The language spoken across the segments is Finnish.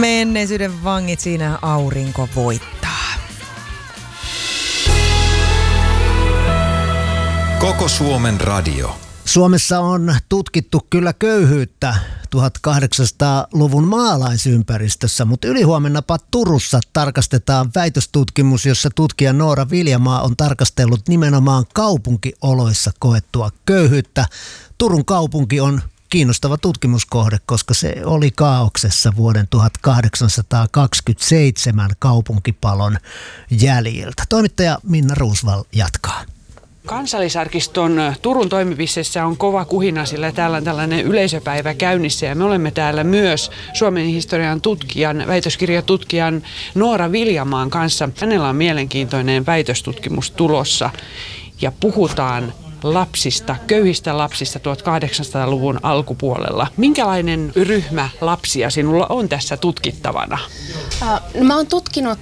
Menneisyyden vangit, siinä aurinko voittaa. Koko Suomen radio. Suomessa on tutkittu kyllä köyhyyttä 1800-luvun maalaisympäristössä, mutta ylihuomennapa Turussa tarkastetaan väitöstutkimus, jossa tutkija Noora Viljamaa on tarkastellut nimenomaan kaupunkioloissa koettua köyhyyttä. Turun kaupunki on kiinnostava tutkimuskohde, koska se oli kaauksessa vuoden 1827 kaupunkipalon jäljiltä. Toimittaja Minna Roosvall jatkaa. Kansallisarkiston Turun toimipisteessä on kova kuhina, sillä täällä on tällainen yleisöpäivä käynnissä ja me olemme täällä myös Suomen historian tutkijan, väitöskirjatutkijan Noora Viljamaan kanssa. Hänellä on mielenkiintoinen väitöstutkimus tulossa ja puhutaan lapsista, köyhistä lapsista 1800-luvun alkupuolella. Minkälainen ryhmä lapsia sinulla on tässä tutkittavana? Mä oon tutkinut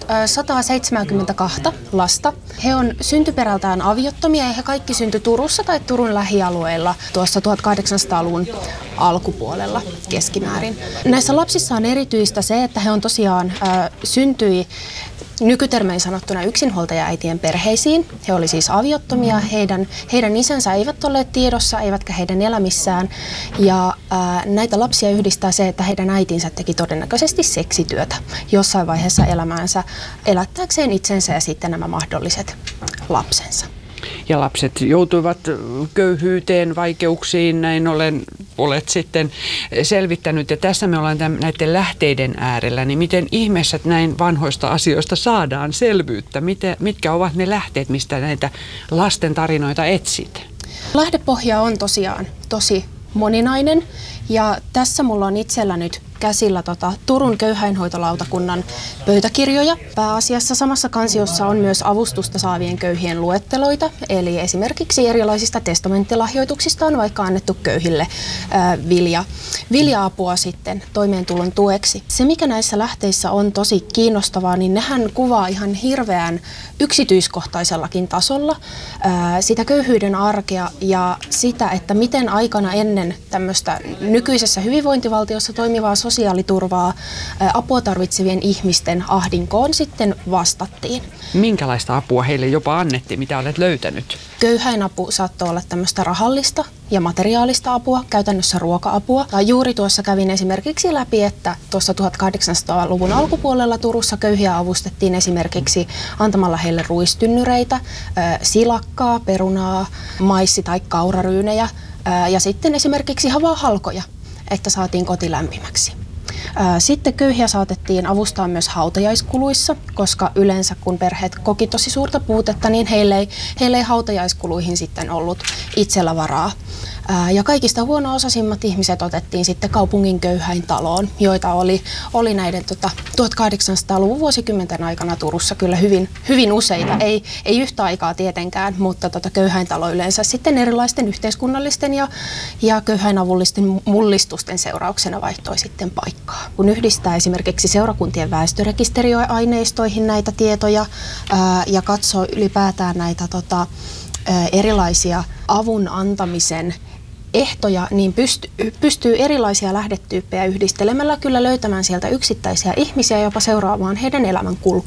172 lasta. He on syntyperältään aviottomia ja he kaikki syntyi Turussa tai Turun lähialueilla tuossa 1800-luvun alkupuolella keskimäärin. Näissä lapsissa on erityistä se, että he on tosiaan syntyi nykytermein sanottuna yksinhuoltajaäitien perheisiin. He oli siis aviottomia, heidän isänsä eivät olleet tiedossa, eivätkä heidän elämissään. Ja näitä lapsia yhdistää se, että heidän äitinsä teki todennäköisesti seksityötä jossain vaiheessa elämäänsä elättääkseen itsensä ja sitten nämä mahdolliset lapsensa. Ja lapset joutuivat köyhyyteen, vaikeuksiin, näin olet sitten selvittänyt. Ja tässä me ollaan näiden lähteiden äärellä, niin miten ihmeessä näin vanhoista asioista saadaan selvyyttä? Mitkä ovat ne lähteet, mistä näitä lasten tarinoita etsit? Lähdepohja on tosiaan tosi moninainen ja tässä mulla on itsellä nyt käsillä Turun köyhäinhoitolautakunnan pöytäkirjoja. Pääasiassa samassa kansiossa on myös avustusta saavien köyhien luetteloita, eli esimerkiksi erilaisista testamenttilahjoituksista on vaikka annettu köyhille vilja-apua sitten toimeentulon tueksi. Se, mikä näissä lähteissä on tosi kiinnostavaa, niin nehän kuvaa ihan hirveän yksityiskohtaisellakin tasolla sitä köyhyyden arkea ja sitä, että miten aikana ennen tämmöistä nykyisessä hyvinvointivaltiossa toimivaa sosiaaliturvaa apua tarvitsevien ihmisten ahdinkoon sitten vastattiin. Minkälaista apua heille jopa annettiin, mitä olet löytänyt? Köyhäinapu saattoi olla tämmöistä rahallista ja materiaalista apua, käytännössä ruoka-apua. Juuri tuossa kävin esimerkiksi läpi, että tuossa 1800-luvun alkupuolella Turussa köyhiä avustettiin esimerkiksi antamalla heille ruistynnyreitä, silakkaa, perunaa, maissi- tai kauraryynejä ja sitten esimerkiksi ihan vaan halkoja, että saatiin koti lämpimäksi. Sitten köyhiä saatettiin avustaa myös hautajaiskuluissa, koska yleensä kun perheet koki tosi suurta puutetta, niin heille ei hautajaiskuluihin sitten ollut itsellä varaa. Ja kaikista huono-osaisimmat ihmiset otettiin sitten kaupungin köyhäintaloon, joita oli näiden 1800-luvun vuosikymmenten aikana Turussa kyllä hyvin useita. Ei yhtä aikaa tietenkään, mutta köyhäintalo yleensä sitten erilaisten yhteiskunnallisten ja köyhäinavullisten mullistusten seurauksena vaihtoi sitten paikkaa. Kun yhdistää esimerkiksi seurakuntien väestörekisteriaineistoihin näitä tietoja ja katsoo ylipäätään näitä erilaisia avun antamisen ehtoja, niin pystyy erilaisia lähdetyyppejä yhdistelemällä kyllä löytämään sieltä yksittäisiä ihmisiä, jopa seuraamaan heidän elämänkulkuaan.